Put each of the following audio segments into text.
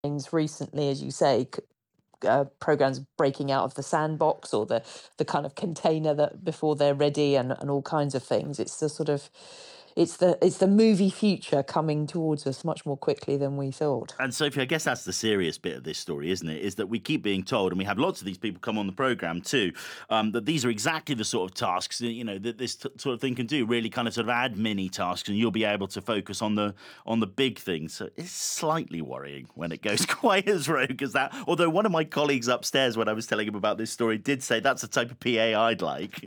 things recently, as you say, programs breaking out of the sandbox or the kind of container that before they're ready and all kinds of things. It's the sort of it's the movie future coming towards us much more quickly than we thought. And Sophie, I guess that's the serious bit of this story, isn't it? Is that we keep being told, and we have lots of these people come on the program too, that these are exactly the sort of tasks that, that this sort of thing can do. Really, kind of sort of admin tasks, and you'll be able to focus on the big things. So it's slightly worrying when it goes quite as rogue as that. Although one of my colleagues upstairs, when I was telling him about this story, did say that's the type of PA I'd like.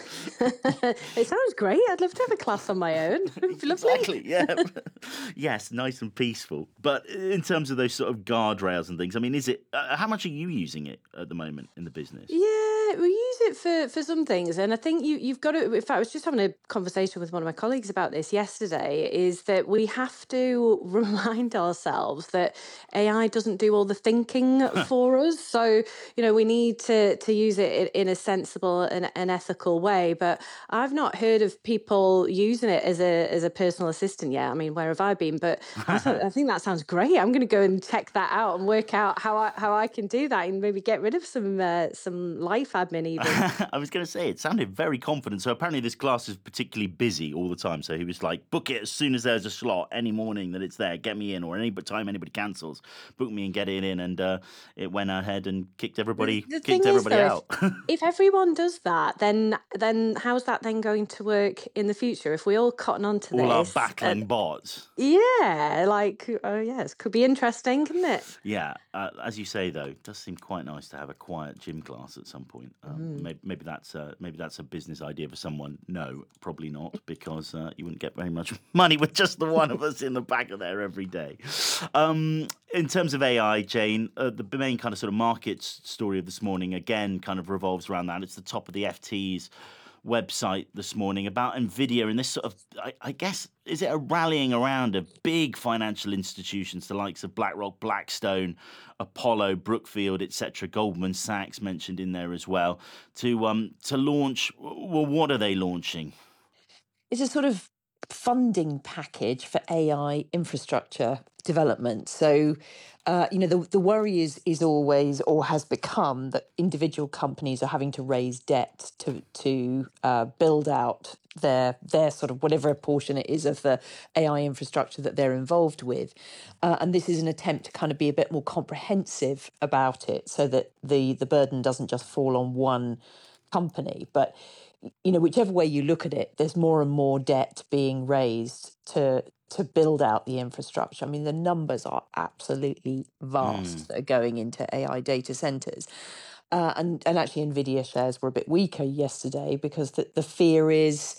It sounds great. I'd love to have a class on my own. Exactly, yeah. Yes, nice and peaceful. But in terms of those sort of guardrails and things, I mean, is it? How much are you using it at the moment in the business? Yeah, we use it for some things, and I think you've got to. In fact, I was just having a conversation with one of my colleagues about this yesterday. Is that we have to remind ourselves that AI doesn't do all the thinking for us. So we need to use it in a sensible and an ethical way. But I've not heard of people using it as a personal assistant yet. I mean, where have I been? But I think that sounds great. I'm going to go and check that out and work out how I can do that and maybe get rid of some life admin even. I was going to say, it sounded very confident. So apparently this class is particularly busy all the time. So he was like, book it as soon as there's a slot, any morning that it's there, get me in, or any time anybody cancels, book me and get it in. And it went ahead and kicked everybody out. If everyone does that, then how's that then going to work in the future? If we all cotton on to all our this, battling bots. Yeah, it could be interesting, couldn't it? Yeah, as you say though, it does seem quite nice to have a quiet gym class at some point. Maybe that's a business idea for someone. No, probably not, because you wouldn't get very much money with just the one of us in the back of there every day. In terms of AI, Jane, the main kind of sort of market story of this morning again kind of revolves around that. It's the top of the FT's website this morning about Nvidia and this sort of, I guess, is it a rallying around of big financial institutions, the likes of BlackRock, Blackstone, Apollo, Brookfield, etc., Goldman Sachs mentioned in there as well, to launch. Well, what are they launching? It's a sort of funding package for AI infrastructure development. So, the worry is always, or has become, that individual companies are having to raise debt to build out their sort of whatever portion it is of the AI infrastructure that they're involved with. And this is an attempt to kind of be a bit more comprehensive about it so that the burden doesn't just fall on one company. But whichever way you look at it, there's more and more debt being raised to build out the infrastructure. I mean, the numbers are absolutely vast that are going into AI data centers. And actually, Nvidia shares were a bit weaker yesterday because the fear is,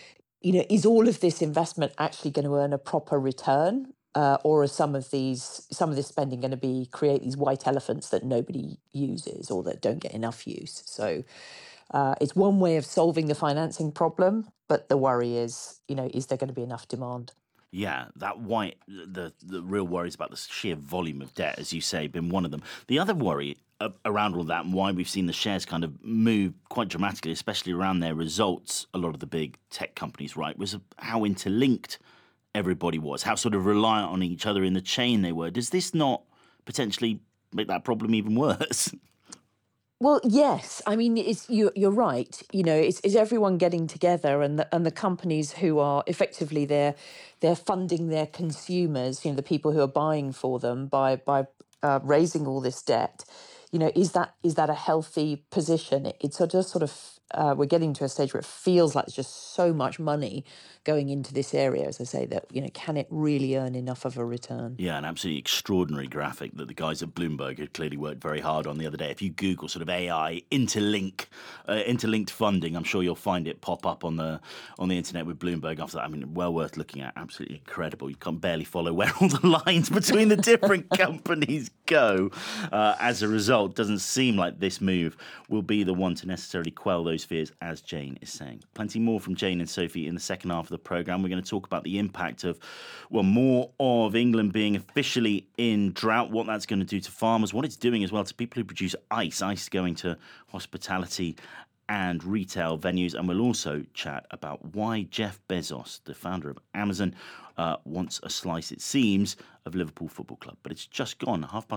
is all of this investment actually going to earn a proper return? Or are some of this spending going to create these white elephants that nobody uses or that don't get enough use? So it's one way of solving the financing problem, but the worry is, is there going to be enough demand? Yeah, the real worries about the sheer volume of debt, as you say, been one of them. The other worry around all that and why we've seen the shares kind of move quite dramatically, especially around their results, a lot of the big tech companies, right, was how interlinked everybody was, how sort of reliant on each other in the chain they were. Does this not potentially make that problem even worse? Well, yes. I mean, you're right. It's everyone getting together, and the companies who are effectively they're funding their consumers. The people who are buying for them by raising all this debt. Is that a healthy position? It's sort of we're getting to a stage where it feels like there's just so much money going into this area, as I say, that can it really earn enough of a return? Yeah, an absolutely extraordinary graphic that the guys at Bloomberg had clearly worked very hard on the other day. If you Google sort of AI interlinked funding, I'm sure you'll find it pop up on the internet with Bloomberg after that. I mean, well worth looking at. Absolutely incredible. You can't barely follow where all the lines between the different companies go. As a result, doesn't seem like this move will be the one to necessarily quell those fears, as Jane is saying. Plenty more from Jane and Sophie in the second half of the programme. We're going to talk about the impact of, more of England being officially in drought, what that's going to do to farmers, what it's doing as well to people who produce ice going to hospitality and retail venues. And we'll also chat about why Jeff Bezos, the founder of Amazon, wants a slice, it seems, of Liverpool Football Club. But it's just gone 7:30.